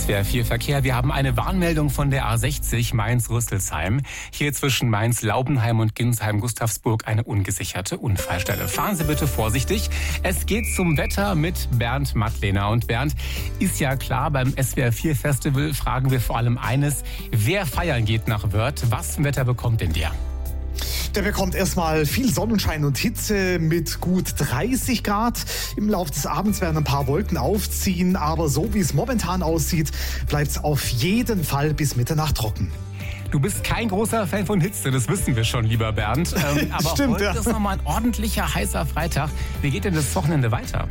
SWR 4 Verkehr. Wir haben eine Warnmeldung von der A60 Mainz-Rüsselsheim. Hier zwischen Mainz-Laubenheim und Ginsheim-Gustavsburg eine ungesicherte Unfallstelle. Fahren Sie bitte vorsichtig. Es geht zum Wetter mit Bernd Mattlener. Und Bernd, ist ja klar, beim SWR 4 Festival fragen wir vor allem eines. Wer feiern geht nach Wörth? Was für ein Wetter bekommt denn der? Der bekommt erstmal viel Sonnenschein und Hitze mit gut 30 Grad. Im Laufe des Abends werden ein paar Wolken aufziehen, aber so wie es momentan aussieht, bleibt es auf jeden Fall bis Mitternacht trocken. Du bist kein großer Fan von Hitze, das wissen wir schon, lieber Bernd. Aber Stimmt, heute ist nochmal ein ordentlicher, heißer Freitag. Wie geht denn das Wochenende weiter?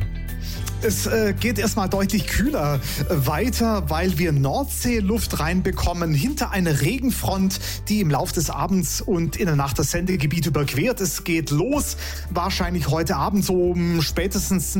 Es geht erstmal deutlich kühler weiter, weil wir Nordseeluft reinbekommen hinter eine Regenfront, die im Laufe des Abends und in der Nacht das Sendegebiet überquert. Es geht los, wahrscheinlich heute Abend so um spätestens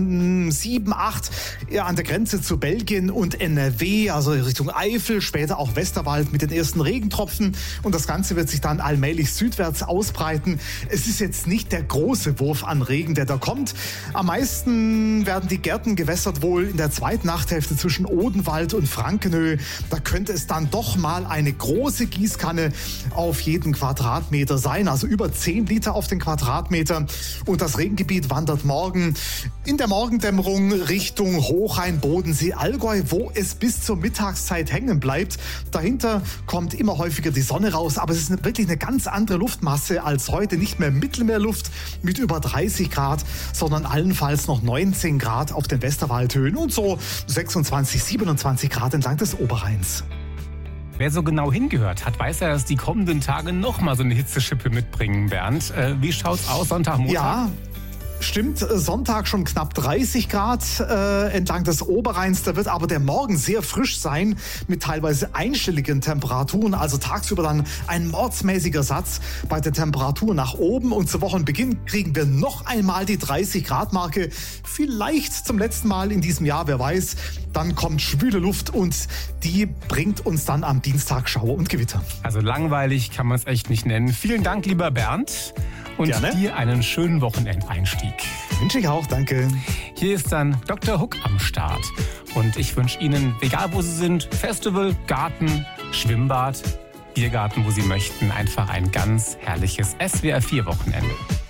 7, 8 an der Grenze zu Belgien und NRW, also Richtung Eifel, später auch Westerwald mit den ersten Regentropfen. Und das Ganze wird sich dann allmählich südwärts ausbreiten. Es ist jetzt nicht der große Wurf an Regen, der da kommt. Am meisten werden die Gärten gewässert wohl in der zweiten Nachthälfte zwischen Odenwald und Frankenö. Da könnte es dann doch mal eine große Gießkanne auf jeden Quadratmeter sein, also über 10 Liter auf den Quadratmeter. Und das Regengebiet wandert morgen in der Morgendämmerung Richtung Hochrhein, Bodensee, Allgäu, wo es bis zur Mittagszeit hängen bleibt. Dahinter kommt immer häufiger die Sonne raus, aber es ist wirklich eine ganz andere Luftmasse als heute. Nicht mehr Mittelmeerluft mit über 30 Grad, sondern allenfalls noch 19 Grad auf den Westerwaldhöhen und so 26, 27 Grad entlang des Oberrheins. Wer so genau hingehört hat, weiß ja, dass die kommenden Tage nochmal so eine Hitzeschippe mitbringen, Bernd. Wie schaut's aus, Sonntag, Montag? Ja. Stimmt, Sonntag schon knapp 30 Grad entlang des Oberrheins. Da wird aber der Morgen sehr frisch sein mit teilweise einstelligen Temperaturen. Also tagsüber dann ein mordsmäßiger Satz bei der Temperatur nach oben. Und zu Wochenbeginn kriegen wir noch einmal die 30 Grad Marke. Vielleicht zum letzten Mal in diesem Jahr, wer weiß. Dann kommt schwüle Luft und die bringt uns dann am Dienstag Schauer und Gewitter. Also langweilig kann man es echt nicht nennen. Vielen Dank, lieber Bernd. Und Gerne. dir einen schönen Wochenendeinstieg. Wünsche ich auch, danke. Hier ist dann Dr. Hook am Start. Und ich wünsche Ihnen, egal wo Sie sind, Festival, Garten, Schwimmbad, Biergarten, wo Sie möchten, einfach ein ganz herrliches SWR 4 Wochenende.